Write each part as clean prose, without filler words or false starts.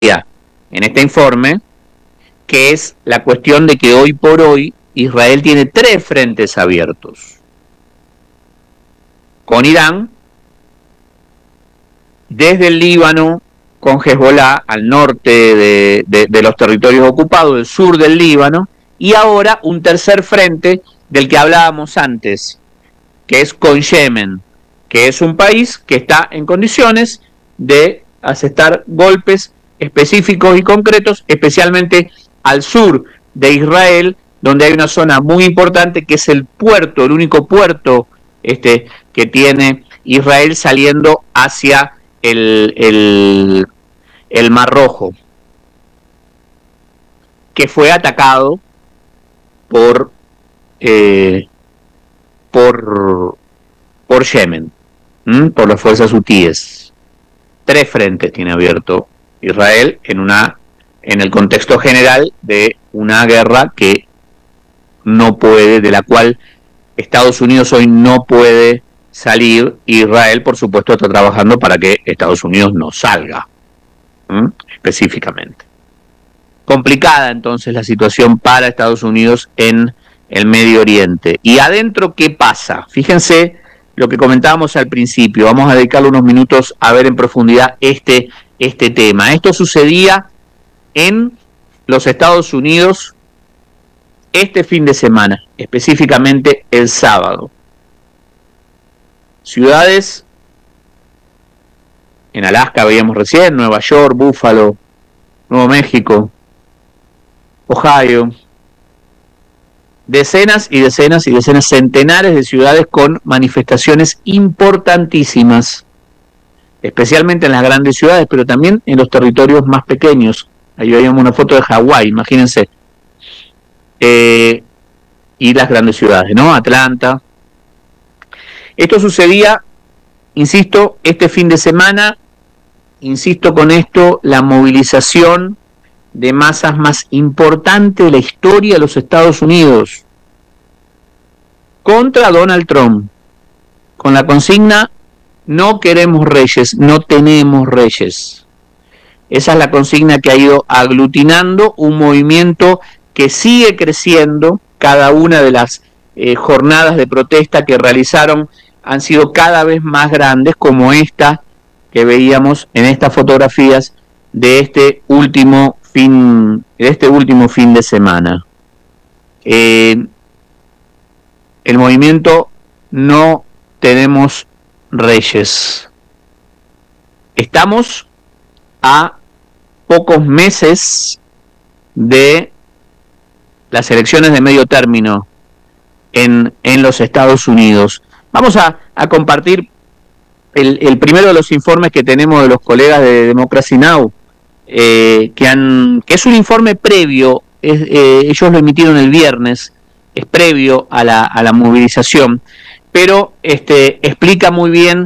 en este informe, que es la cuestión de que hoy por hoy Israel tiene 3 frentes abiertos. Con Irán, desde el Líbano, con Hezbollah al norte de los territorios ocupados, el sur del Líbano, y ahora un tercer frente del que hablábamos antes, que es con Yemen, que es un país que está en condiciones de asestar golpes específicos y concretos, especialmente al sur de Israel, donde hay una zona muy importante que es el puerto, el único puerto que tiene Israel saliendo hacia el Mar Rojo, que fue atacado por Yemen, por las fuerzas hutíes. 3 frentes tiene abierto Israel en el contexto general de una guerra que no puede, de la cual Estados Unidos hoy no puede salir. Israel, por supuesto, está trabajando para que Estados Unidos no salga, específicamente. Complicada entonces la situación para Estados Unidos en el Medio Oriente. Y adentro, ¿qué pasa? Fíjense lo que comentábamos al principio. Vamos a dedicarle unos minutos a ver en profundidad este tema. Esto sucedía en los Estados Unidos este fin de semana, específicamente el sábado. Ciudades en Alaska, veíamos recién, Nueva York, Búfalo, Nuevo México, Ohio, decenas y decenas y decenas, centenares de ciudades con manifestaciones importantísimas, especialmente en las grandes ciudades, pero también en los territorios más pequeños. Ahí veíamos una foto de Hawái, imagínense. Y las grandes ciudades, ¿no? Atlanta. Esto sucedía, insisto, este fin de semana, insisto con esto, la movilización de masas más importante de la historia de los Estados Unidos contra Donald Trump, con la consigna: no queremos reyes, no tenemos reyes. Esa es la consigna que ha ido aglutinando un movimiento que sigue creciendo. Cada una de las jornadas de protesta que realizaron han sido cada vez más grandes, como esta que veíamos en estas fotografías de este último fin de semana. El movimiento No Tenemos Reyes. Estamos a pocos meses de las elecciones de medio término en los Estados Unidos. Vamos a compartir el primero de los informes que tenemos de los colegas de Democracy Now!, que es un informe previo, ellos lo emitieron el viernes, es previo a la movilización, pero explica muy bien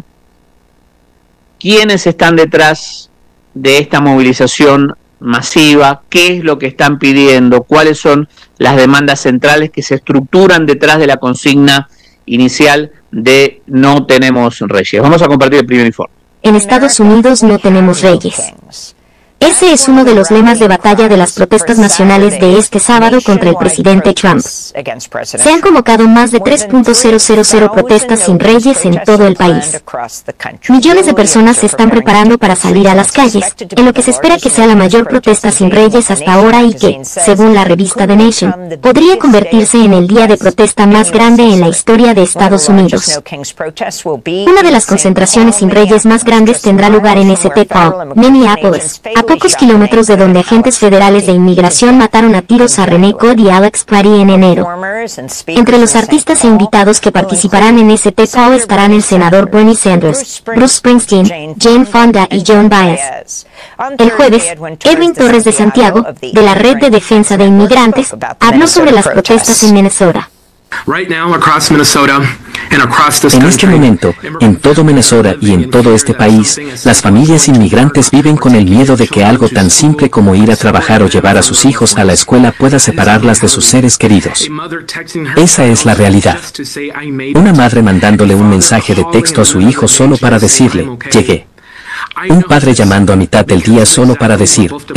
quiénes están detrás de esta movilización masiva, qué es lo que están pidiendo, cuáles son las demandas centrales que se estructuran detrás de la consigna inicial de No Tenemos Reyes. Vamos a compartir el primer informe. En Estados Unidos no tenemos reyes. Ese es uno de los lemas de batalla de las protestas nacionales de este sábado contra el presidente Trump. Se han convocado más de 3.000 protestas sin reyes en todo el país. Millones de personas se están preparando para salir a las calles, en lo que se espera que sea la mayor protesta sin reyes hasta ahora y que, según la revista The Nation, podría convertirse en el día de protesta más grande en la historia de Estados Unidos. Una de las concentraciones sin reyes más grandes tendrá lugar en St. Paul, Minneapolis, a pocos kilómetros de donde agentes federales de inmigración mataron a tiros a René Codd y Alex Pratty en enero. Entre los artistas e invitados que participarán en St. Paul estarán el senador Bernie Sanders, Bruce Springsteen, Jane Fonda y Joan Baez. El jueves, Edwin Torres de Santiago, de la Red de Defensa de Inmigrantes, habló sobre las protestas en Minnesota. En este momento, en todo Minnesota y en todo este país, las familias inmigrantes viven con el miedo de que algo tan simple como ir a trabajar o llevar a sus hijos a la escuela pueda separarlas de sus seres queridos. Esa es la realidad. Una madre mandándole un mensaje de texto a su hijo solo para decirle: llegué. Un padre llamando a mitad del día solo para decir,